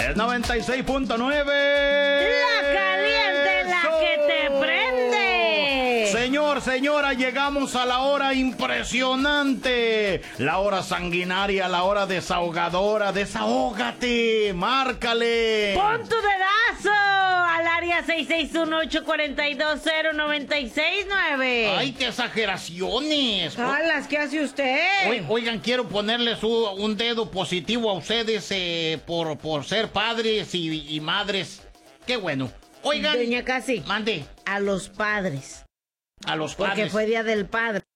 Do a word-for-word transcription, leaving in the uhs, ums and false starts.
Es noventa y seis punto nueve. La caliente, la ¡Eso! que te prende. Señor, señora, llegamos a la hora impresionante. La hora sanguinaria, la hora desahogadora. Desahógate, márcale. Pon tu dedazo al área seis seis uno, ocho cuatro dos, cero nueve seis nueve. ¡Ay, qué exageraciones! Calas, ¿qué hace usted? Oi- Oigan, quiero ponerles un, un dedo positivo a ustedes eh, por, por ser padres y, y madres. ¡Qué bueno! Oigan, Doña Casi, mande a los padres. a los Porque padres. fue Día del Padre.